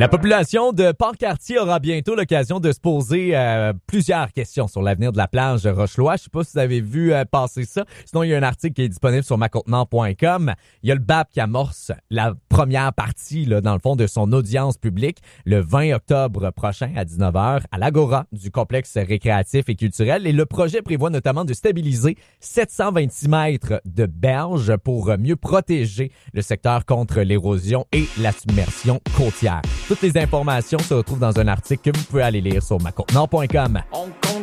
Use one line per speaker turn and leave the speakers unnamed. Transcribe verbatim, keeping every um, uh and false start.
La population de Port-Cartier aura bientôt l'occasion de se poser euh, plusieurs questions sur l'avenir de la plage de Rochelois. Je sais pas si vous avez vu euh, passer ça. Sinon, il y a un article qui est disponible sur ma contenant point com. Il y a le B A P qui amorce la première partie, là, dans le fond, de son audience publique le vingt octobre prochain à dix-neuf heures à l'Agora du complexe récréatif et culturel. Et le projet prévoit notamment de stabiliser sept cent vingt-six mètres de berge pour mieux protéger le secteur contre l'érosion et la submersion côtière. Toutes les informations se retrouvent dans un article que vous pouvez aller lire sur ma contenant point com.
On compte